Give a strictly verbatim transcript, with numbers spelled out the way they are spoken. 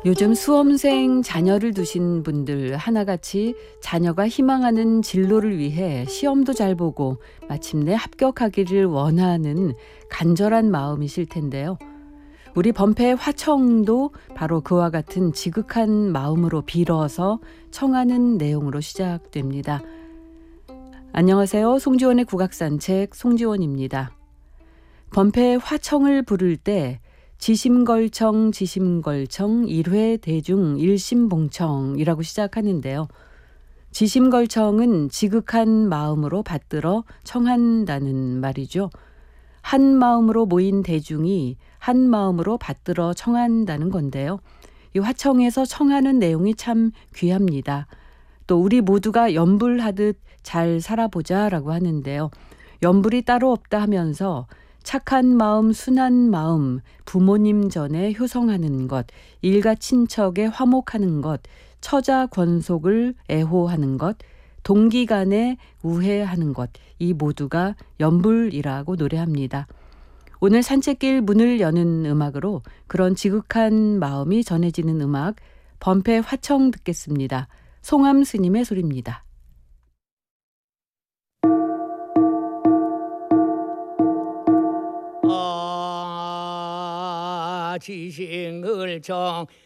요즘 수험생 자녀를 두신 분들 하나같이 자녀가 희망하는 진로를 위해 시험도 잘 보고 마침내 합격하기를 원하는 간절한 마음이실 텐데요. 우리 범패 화청도 바로 그와 같은 지극한 마음으로 빌어서 청하는 내용으로 시작됩니다. 안녕하세요. 송지원의 국악산책 송지원입니다. 범패 화청을 부를 때 지심걸청 지심걸청 일회대중 일심봉청이라고 시작하는데요. 지심걸청은 지극한 마음으로 받들어 청한다는 말이죠. 한 마음으로 모인 대중이 한 마음으로 받들어 청한다는 건데요. 이 화청에서 청하는 내용이 참 귀합니다. 또 우리 모두가 염불하듯 잘 살아보자라고 하는데요. 염불이 따로 없다 하면서 착한 마음, 순한 마음, 부모님 전에 효성하는 것, 일가 친척에 화목하는 것, 처자 권속을 애호하는 것, 동기 간에 우애하는 것, 이 모두가 염불이라고 노래합니다. 오늘 산책길 문을 여는 음악으로 그런 지극한 마음이 전해지는 음악, 범패 화청 듣겠습니다. 송암 스님의 소리입니다. 아 지심걸청